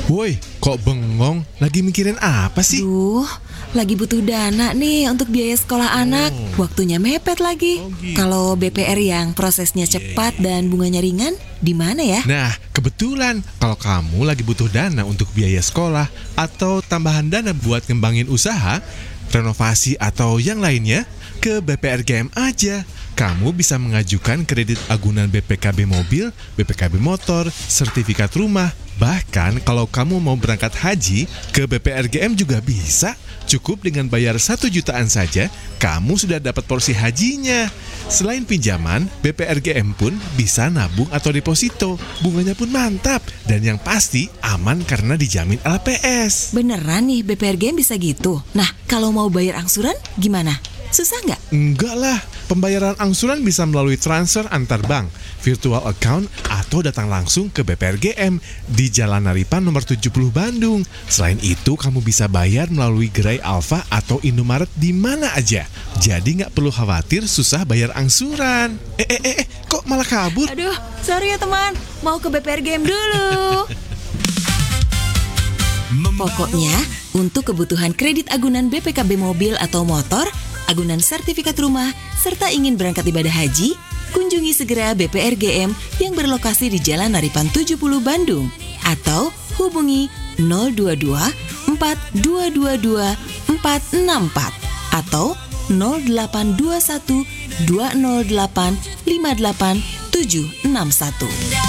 Woi, kok bengong? Lagi mikirin apa sih? Duh, lagi butuh dana nih untuk biaya sekolah anak. Waktunya mepet lagi. gitu. Kalau BPR yang prosesnya cepat dan bunganya ringan, di mana ya? Nah, kebetulan kalau kamu lagi butuh dana untuk biaya sekolah atau tambahan dana buat ngembangin usaha, renovasi atau yang lainnya, ke BPR GM aja. Kamu bisa mengajukan kredit agunan BPKB mobil, BPKB motor, sertifikat rumah. Bahkan kalau kamu mau berangkat haji, ke BPR GM juga bisa. Cukup dengan bayar 1 jutaan saja, kamu sudah dapat porsi hajinya. Selain pinjaman, BPR GM pun bisa nabung atau deposito. Bunganya pun mantap. Dan yang pasti aman karena dijamin LPS. Beneran nih BPR Game bisa gitu? Nah, kalau mau bayar angsuran gimana? Susah nggak? Enggak lah, pembayaran angsuran bisa melalui transfer antar bank, virtual account, atau datang langsung ke BPR GM di Jalan Naripan nomor 70 Bandung. Selain itu, kamu bisa bayar melalui gerai Alfa atau Indomaret di mana aja. Jadi nggak perlu khawatir susah bayar angsuran. Kok malah kabur? Aduh, sorry ya teman. Mau ke BPR Game dulu. Pokoknya, untuk kebutuhan kredit agunan BPKB mobil atau motor, agunan sertifikat rumah, serta ingin berangkat ibadah haji, kunjungi segera BPR GM yang berlokasi di Jalan Naripan 70 Bandung atau hubungi 022 4222 464 atau 0821 208 58761.